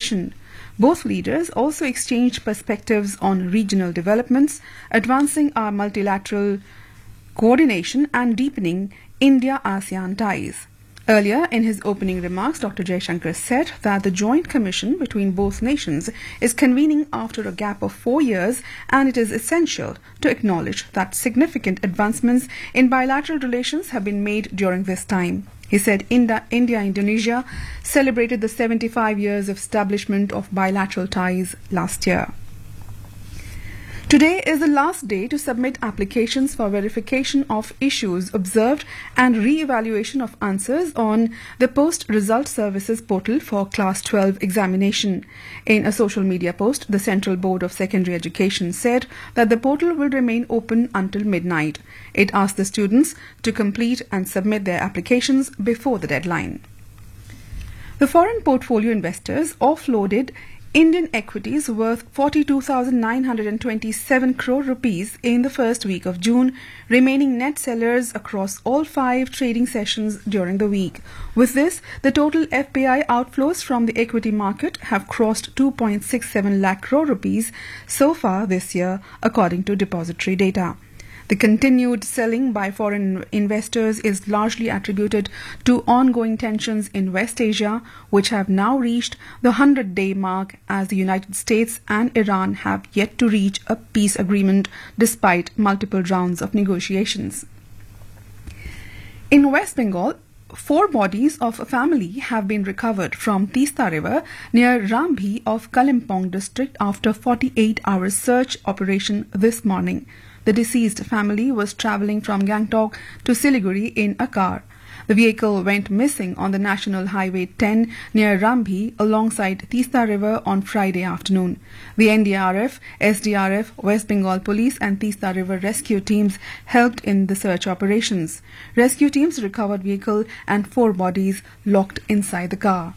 cooperation. Both leaders also exchanged perspectives on regional developments, advancing our multilateral coordination and deepening India-ASEAN ties. Earlier, in his opening remarks, Dr. Jaishankar said that the joint commission between both nations is convening after a gap of 4 years, and it is essential to acknowledge that significant advancements in bilateral relations have been made during this time. He said India-Indonesia celebrated the 75 years of establishment of bilateral ties last year. Today is the last day to submit applications for verification of issues observed and re-evaluation of answers on the Post-Result Services portal for Class 12 examination. In a social media post, the Central Board of Secondary Education said that the portal will remain open until midnight. It asked the students to complete and submit their applications before the deadline. The foreign portfolio investors offloaded Indian equities worth 42,927 crore rupees in the first week of June, remaining net sellers across all 5 trading sessions during the week. With this, the total FPI outflows from the equity market have crossed 2.67 lakh crore rupees so far this year, according to depository data. The continued selling by foreign investors is largely attributed to ongoing tensions in West Asia, which have now reached the 100-day mark, as the United States and Iran have yet to reach a peace agreement despite multiple rounds of negotiations. In West Bengal, 4 bodies of a family have been recovered from Tista River near Rambhi of Kalimpong district after 48-hour search operation this morning. The deceased family was travelling from Gangtok to Siliguri in a car. The vehicle went missing on the National Highway 10 near Rambhi alongside Tista River on Friday afternoon. The NDRF, SDRF, West Bengal Police and Tista River rescue teams helped in the search operations. Rescue teams recovered vehicle and 4 bodies locked inside the car.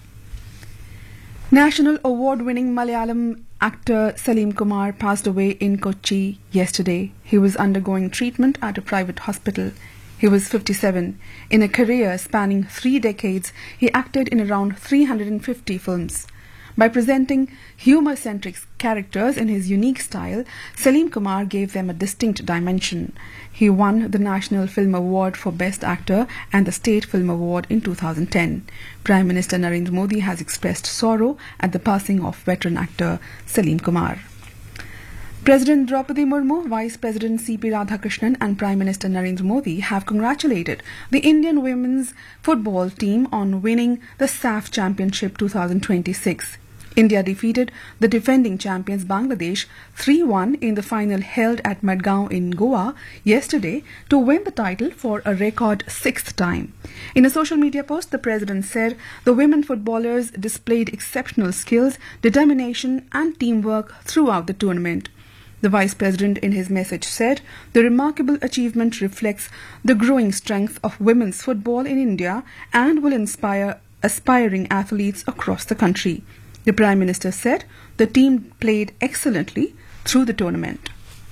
National award-winning Malayalam actor Salim Kumar passed away in Kochi yesterday. He was undergoing treatment at a private hospital. He was 57. In a career spanning 3 decades, he acted in around 350 films. By presenting humor-centric characters in his unique style, Salim Kumar gave them a distinct dimension. He won the National Film Award for Best Actor and the State Film Award in 2010. Prime Minister Narendra Modi has expressed sorrow at the passing of veteran actor Salim Kumar. President Draupadi Murmu, Vice President C.P. Radhakrishnan and Prime Minister Narendra Modi have congratulated the Indian women's football team on winning the SAF Championship 2026. India defeated the defending champions Bangladesh 3-1 in the final held at Madgaon in Goa yesterday to win the title for a record 6th time. In a social media post, the president said the women footballers displayed exceptional skills, determination and teamwork throughout the tournament. The Vice President in his message said the remarkable achievement reflects the growing strength of women's football in India and will inspire aspiring athletes across the country. The Prime Minister said the team played excellently through the tournament.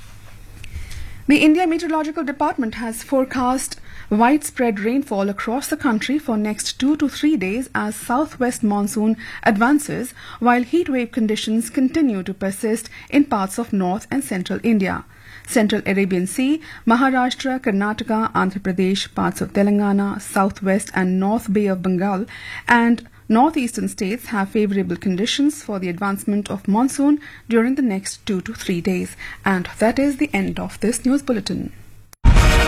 The India Meteorological Department has forecast widespread rainfall across the country for next 2 to 3 days as southwest monsoon advances, while heatwave conditions continue to persist in parts of north and central India. Central Arabian Sea, Maharashtra, Karnataka, Andhra Pradesh, parts of Telangana, southwest and north Bay of Bengal and northeastern states have favourable conditions for the advancement of monsoon during the next 2 to 3 days. And that is the end of this news bulletin.